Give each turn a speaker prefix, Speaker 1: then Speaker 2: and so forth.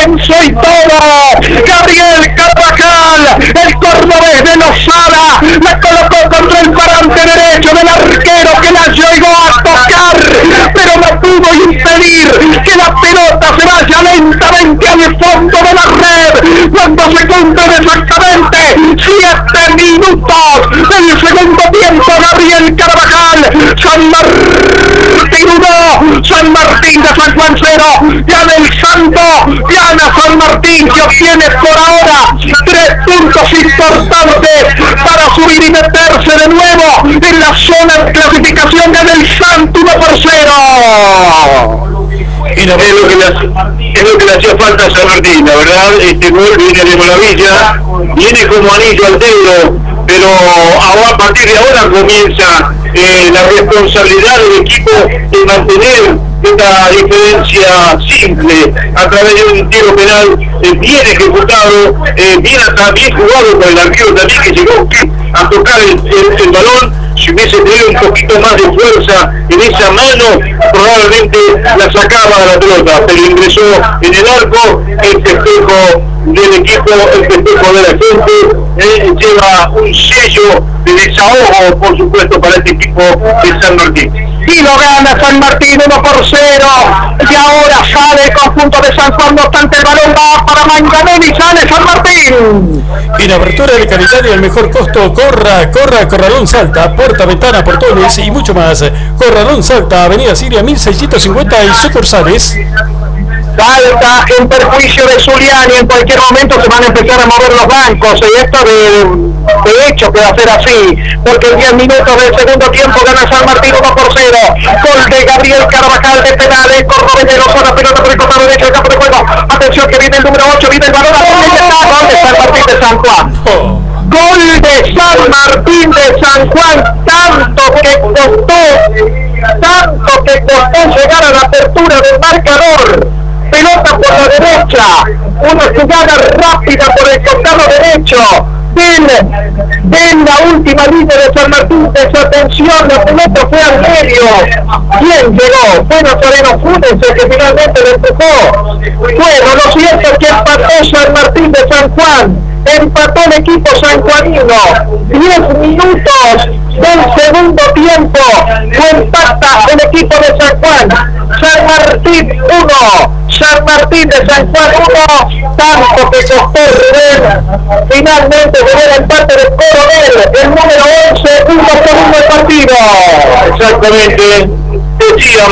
Speaker 1: descenso y todo. Gabriel Carvajal, el cordobés de Lozada, la colocó contra el parante derecho del arquero que la llegó a tocar, pero no pudo impedir que la pelota se vaya lentamente al fondo de la red. Cuando se cumplen exactamente 7 minutos del segundo tiempo, Gabriel Carvajal, San Martín 1, San Martín de San Juan 0, gana el Santo, gana San Martín, que obtiene por ahora 3 puntos importantes para subir y meterse de nuevo en la zona de clasificación. Gana el Santo 1-0.
Speaker 2: Es lo que le hacía falta a San Martín, la verdad. Este gol viene de maravilla, viene como anillo al dedo, pero a partir de ahora comienza la responsabilidad del equipo de mantener esta diferencia simple a través de un tiro penal bien ejecutado, bien jugado por el arquero también, que llegó a tocar el balón. Si hubiese tenido un poquito más de fuerza en esa mano, probablemente la sacaba de la pelota, pero ingresó en el arco. El festejo del equipo, el festejo de la gente, lleva un sello de desahogo, por supuesto, para este equipo de San Martín.
Speaker 1: Y lo gana San Martín 1-0, y ahora sale el conjunto de San Juan, no obstante el balón va para Manganelli, sale San Martín.
Speaker 3: En apertura de calidad y el mejor costo, Corralón Salta, puerta, ventana, portones y mucho más. Corralón Salta, Avenida Siria 1650 y sucursales.
Speaker 1: Salta en perjuicio de Zuliani, en cualquier momento se van a empezar a mover los bancos, y esto de hecho que va a ser así, porque en 10 minutos del segundo tiempo gana San Martín 1-0, gol de Gabriel Carvajal de penal, el cordobés de Lozada, pelota por el costado derecho del campo de juego, atención que viene el número 8, viene el balón, gol de San Martín de San Juan. Gol de San Martín de San Juan, tanto que costó llegar a la apertura del marcador. Pelota por la derecha, una jugada rápida por el costado derecho de la última línea de San Martín. Desatención, la pelota fue al medio. ¿Quién llegó? Fue Nazareno Funes el que finalmente lo empujó. Bueno, lo cierto es que empató San Martín de San Juan, empató el equipo sanjuanino. 10 minutos del segundo tiempo, lo empata el equipo de San Juan. San Martín 1, San Martín de San Juan 1, tanto que costó finalmente llegó el empate de Coronel, el número 11, 1-1 el partido.
Speaker 2: Exactamente, decíamos.